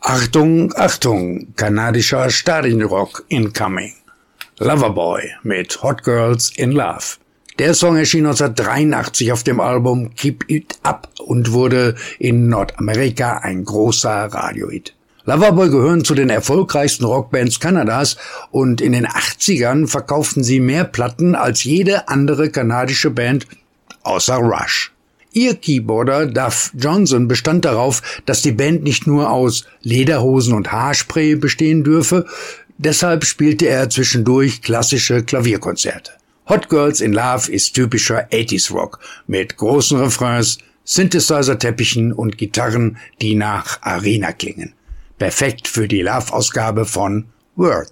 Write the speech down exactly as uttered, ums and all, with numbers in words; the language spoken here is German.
Achtung, Achtung, kanadischer Stadionrock incoming. Loverboy mit Hot Girls in Love. Der Song erschien neunzehnhundertdreiundachtzig auf dem Album Keep It Up und wurde in Nordamerika ein großer Radiohit. Loverboy gehören zu den erfolgreichsten Rockbands Kanadas und in den achtzigern verkauften sie mehr Platten als jede andere kanadische Band außer Rush. Ihr Keyboarder Duff Johnson bestand darauf, dass die Band nicht nur aus Lederhosen und Haarspray bestehen dürfe, deshalb spielte er zwischendurch klassische Klavierkonzerte. Hot Girls in Love ist typischer achtziger Rock mit großen Refrains, Synthesizer-Teppichen und Gitarren, die nach Arena klingen. Perfekt für die Love-Ausgabe von Word.